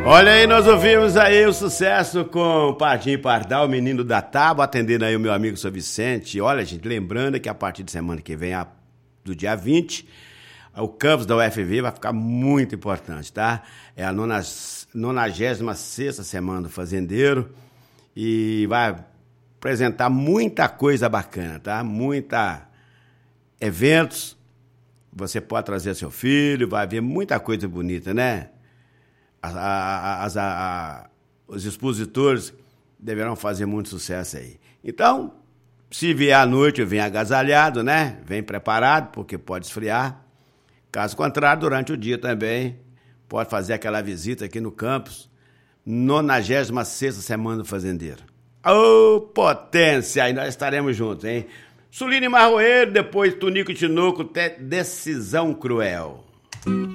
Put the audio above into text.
Olha aí, nós ouvimos aí o sucesso com Pardinho Pardal, o menino da tábua, atendendo aí o meu amigo Sr. Vicente. Olha, gente, lembrando que a partir de semana que vem, do dia 20, o campus da UFV vai ficar muito importante, tá? É a 96ª Semana do Fazendeiro e vai apresentar muita coisa bacana, tá? Muita eventos, você pode trazer seu filho, vai ver muita coisa bonita, né? Os expositores deverão fazer muito sucesso aí. Então, se vier à noite, vem agasalhado, né? Vem preparado, porque pode esfriar. Caso contrário, durante o dia também, pode fazer aquela visita aqui no campus, 96ª Semana do Fazendeiro. Ô, potência! Aí nós estaremos juntos, hein? Suline Marroeiro, depois Tunico e Tinoco, Decisão Cruel.